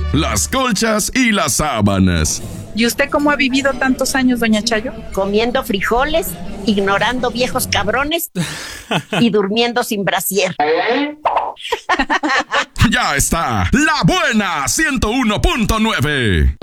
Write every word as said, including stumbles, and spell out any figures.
las colchas y las sábanas. ¿Y usted cómo ha vivido tantos años, doña Chayo? Comiendo frijoles, ignorando viejos cabrones y durmiendo sin brasier. Ya está, La Buena ciento uno punto nueve.